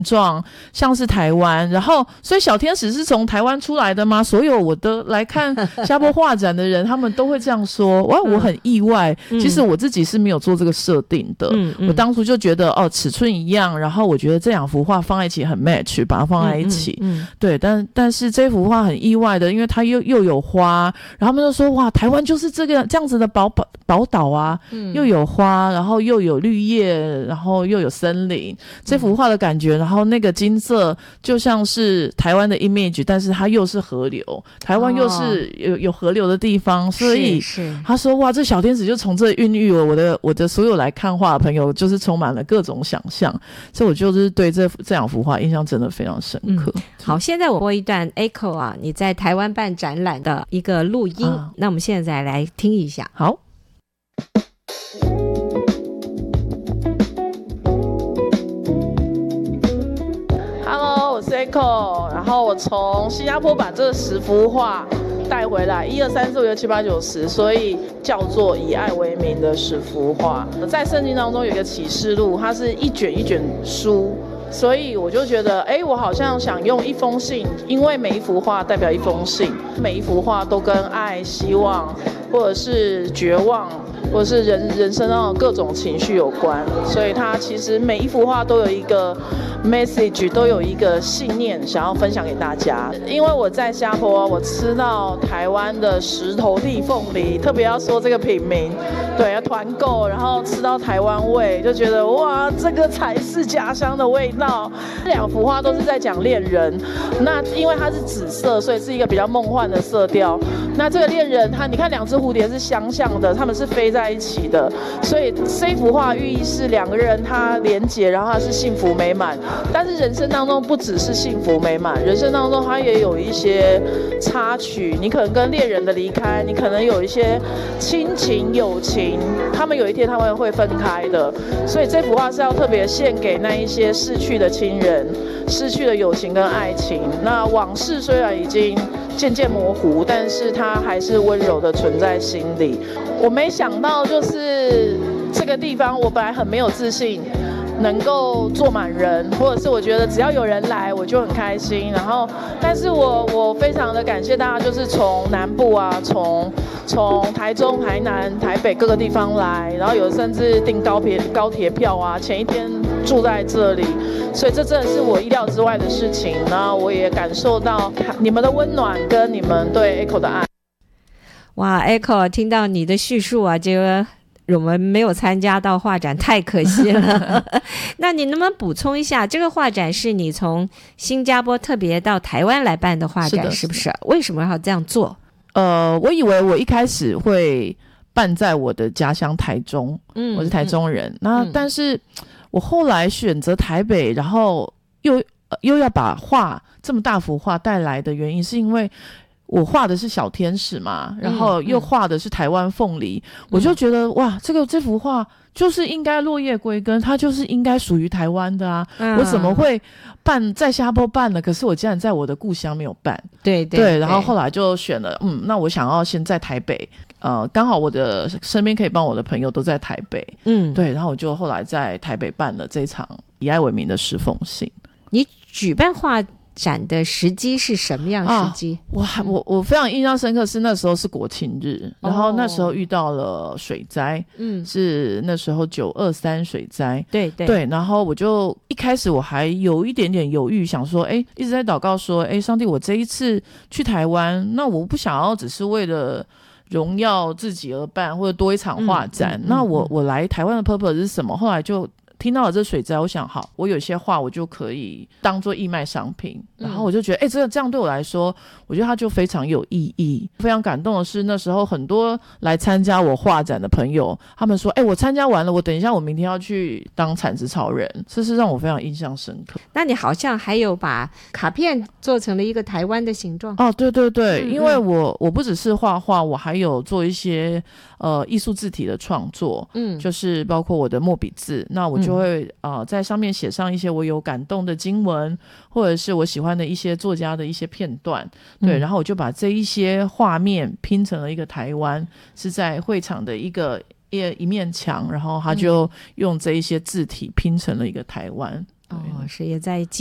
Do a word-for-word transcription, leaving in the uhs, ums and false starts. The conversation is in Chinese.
状像是台湾，然后所以小天使是从台湾出来的吗？所有我的来看虾波画展的人他们都会这样说。哇，我很意外、嗯、其实我自己是没有做这个设定的、嗯嗯、我当初就觉得哦尺寸一样，然后我觉得这两幅画放在一起很 match， 把它放在一起、嗯嗯嗯、对，但但是这幅画很意外的，因为它又又有花，然后他们就说哇台湾就是这个这样子的宝宝岛啊、嗯、又有花，然后又有绿叶，然后又有森林，这幅画的感觉，然后那个金色就像是台湾的 image， 但是它又是河流，台湾又是有、哦、有河流的地方，所以他说哇这小天使就从这孕育了我的我的所有来看画的朋友，就是充满了各种想象，所以我就是对这这两幅画印象真的非常深刻、嗯、 好，现在我播一段 Echo 啊你在台湾办展览的一个录音、啊、那我们现在来听一下。 好，我是 Echo， 然后我从新加坡把这十幅画带回来，一二三四五六七八九十，所以叫做以爱为名的十幅画。在圣经当中有一个启示录，它是一卷一卷书，所以我就觉得，哎，我好像想用一封信，因为每一幅画代表一封信，每一幅画都跟爱、希望，或者是绝望，或者是人人生上的各种情绪有关，所以它其实每一幅画都有一个 message， 都有一个信念想要分享给大家。因为我在新加坡，我吃到台湾的石头地凤梨，特别要说这个品名，对，要团购，然后吃到台湾味，就觉得哇，这个才是家乡的味道。两幅画都是在讲恋人，那因为它是紫色，所以是一个比较梦幻的色调。那这个恋人，它你看两只蝴蝶是相像的，它们是飞在一起的，所以这一幅画寓意是两个人他连结，然后他是幸福美满。但是人生当中不只是幸福美满，人生当中它也有一些插曲，你可能跟恋人的离开，你可能有一些亲情友情，他们有一天他们会分开的，所以这幅画是要特别献给那一些逝去的亲人，失去的友情跟爱情。那往事虽然已经渐渐模糊，但是它还是温柔的存在心里。我没想到就是这个地方，我本来很没有自信能够坐满人，或者是我觉得只要有人来我就很开心，然后但是我我非常的感谢大家，就是从南部啊，从从台中、台南、台北各个地方来，然后有甚至订高铁高铁票啊，前一天住在这里，所以这真的是我意料之外的事情。然后我也感受到你们的温暖跟你们对 Echo 的爱。 哇 Echo 听到你的叙述啊，这个我们没有参加到画展太可惜了那你能不能补充一下，这个画展是你从新加坡特别到台湾来办的画展， 是, 是不是？为什么要这样做？ 呃，我以为我一开始会办在我的家乡台中，嗯，我是台中人，嗯、那、嗯、但是我后来选择台北，然后又、呃、又要把画这么大幅画带来的原因是因为我画的是小天使嘛，然后又画的是台湾凤梨、嗯、我就觉得哇，这个这幅画就是应该落叶归根，它就是应该属于台湾的啊、嗯、我怎么会办在新加坡办了，可是我竟然在我的故乡没有办。 对 对, 对，然后后来就选了嗯，那我想要先在台北，呃，刚好我的身边可以帮我的朋友都在台北，嗯，对，然后我就后来在台北办了这场以爱为名的十封信。 你举办画展的时机是什么样时机？ 啊、我我我非常印象深刻，是那时候是国庆日，然后那时候遇到了水灾，嗯，是那时候九二三水灾， 对对对，然后我就一开始我还有一点点犹豫，想说，哎，一直在祷告说，哎，上帝，我这一次去台湾，那我不想要只是为了荣耀自己而办，或者多一场画展，嗯嗯嗯、那我我来台湾的 purpose 是什么？后来就听到了这水灾，我想好，我有些画我就可以当做义卖商品、嗯、然后我就觉得哎、欸，这个这样对我来说，我觉得它就非常有意义。非常感动的是那时候很多来参加我画展的朋友，他们说哎、欸，我参加完了，我等一下我明天要去当产值超人，这是让我非常印象深刻。 那你好像还有把卡片做成了一个台湾的形状。 哦，对对对、嗯、因为我我不只是画画，我还有做一些呃艺术字体的创作，嗯，就是包括我的墨笔字，那我就就会、呃、在上面写上一些我有感动的经文，或者是我喜欢的一些作家的一些片段，对、嗯、然后我就把这一些画面拼成了一个台湾，是在会场的一个一, 一面墙，然后他就用这一些字体拼成了一个台湾。 哦，是也在